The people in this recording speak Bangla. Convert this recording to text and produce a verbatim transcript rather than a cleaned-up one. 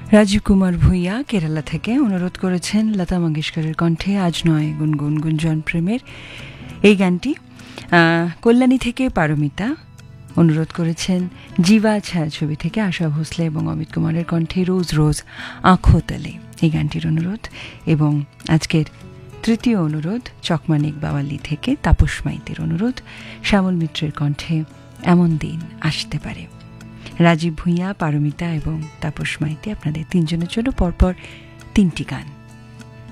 রাজীব কুমার ভূঁইয়া কেরালা থেকে অনুরোধ করেছেন লতা মঙ্গেশকরের কণ্ঠে আজ নয় গুনগুন গুঞ্জন প্রেমের এই গানটি। কল্যাণী থেকে পারমিতা অনুরোধ করেছেন জীবা ছায়াছবি থেকে আশা ভোসলে এবং অমিত কুমারের কণ্ঠে রোজ রোজ আঁখো তলে এই গানটির অনুরোধ। এবং আজকের তৃতীয় অনুরোধ চকমানিক বাওয়ালি থেকে তাপস মাইতির অনুরোধ, শ্যামল মিত্রের কণ্ঠে এমন দিন আসতে পারে। রাজীব ভূঁইয়া, পারমিতা এবং তাপস মাইতি আপনাদের তিনজনের জন্য পরপর তিনটি গান।